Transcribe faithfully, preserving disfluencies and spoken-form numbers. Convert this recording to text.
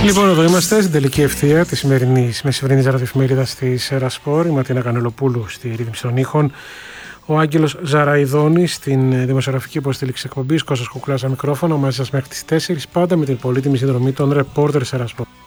Λοιπόν, εδώ είμαστε στην τελική ευθεία τη σημερινή μεσημερινή ραδιοεφημερίδα τη Ερασπορ. Η Ματίνα Κανελοπούλου στη ρύθμιση των ήχων. Ο Άγγελος Ζαραϊδόνης στην δημοσιογραφική υποστήριξη εκπομπής. Κώστας Κουκλάς στα μικρόφωνο. Μαζί σας μέχρι τις τέσσερις. Πάντα με την πολύτιμη συνδρομή των ρεπόρτερ Ερασπορ.